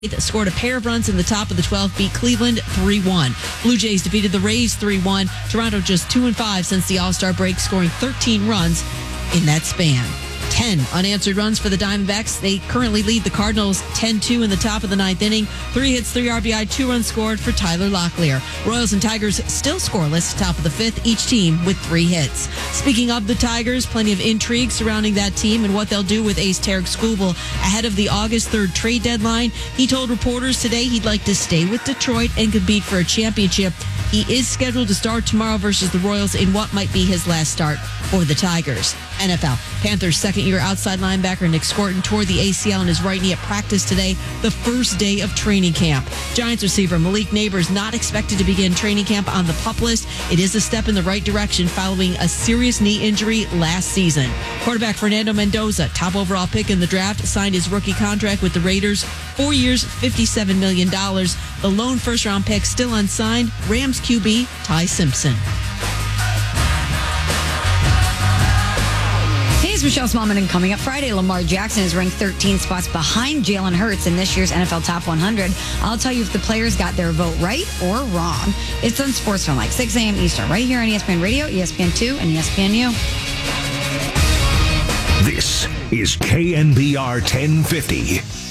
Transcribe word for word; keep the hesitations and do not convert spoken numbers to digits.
scored a pair of runs in the top of the twelfth, beat Cleveland three one. Blue Jays defeated the Rays three one. Toronto just two and five since the All-Star break, scoring thirteen runs in that span. ten unanswered runs for the Diamondbacks. They currently lead the Cardinals ten two in the top of the ninth inning. Three hits, three R B I, two runs scored for Tyler Locklear. Royals and Tigers still scoreless, top of the fifth, each team with three hits. Speaking of the Tigers, plenty of intrigue surrounding that team and what they'll do with ace Tarek Skubal ahead of the August third trade deadline. He told reporters today he'd like to stay with Detroit and compete for a championship. He is scheduled to start tomorrow versus the Royals in what might be his last start for the Tigers. N F L. Panthers second-year outside linebacker Nick Scorton tore the A C L in his right knee at practice today, the first day of training camp. Giants receiver Malik Neighbors not expected to begin training camp on the PUP list. It is a step in the right direction following a serious knee injury last season. Quarterback Fernando Mendoza, top overall pick in the draft, signed his rookie contract with the Raiders. Four years, fifty-seven million dollars. The lone first-round pick still unsigned, Rams Q B Ty Simpson. Hey, it's Michelle Smallman, and coming up Friday, Lamar Jackson is ranked thirteen spots behind Jalen Hurts in this year's N F L Top one hundred. I'll tell you if the players got their vote right or wrong. It's on Sports Film, like six a.m. Eastern, right here on E S P N Radio, E S P N two, and E S P N U. This is K N B R ten fifty.